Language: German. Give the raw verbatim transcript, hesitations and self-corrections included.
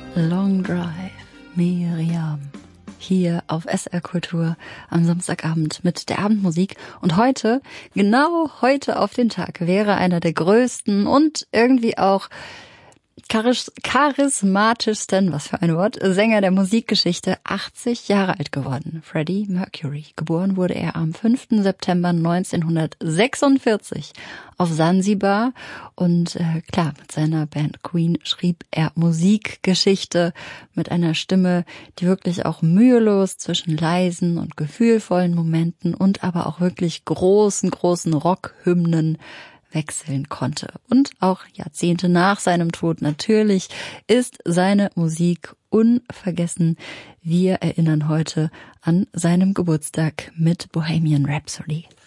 Long Drive, Miriam. Hier auf S R Kultur am Samstagabend mit der Abendmusik. Und heute, genau heute auf den Tag, wäre einer der größten und irgendwie auch charis- charismatischsten, was für ein Wort, Sänger der Musikgeschichte achtzig Jahre alt geworden. Freddie Mercury. Geboren wurde er am fünften September neunzehnhundertsechsundvierzig auf Sansibar. Und äh, klar, mit seiner Band Queen schrieb er Musikgeschichte mit einer Stimme, die wirklich auch mühelos zwischen leisen und gefühlvollen Momenten und aber auch wirklich großen, großen Rockhymnen wechseln konnte. Und auch Jahrzehnte nach seinem Tod natürlich ist seine Musik unvergessen. Wir erinnern heute an seinem Geburtstag mit Bohemian Rhapsody.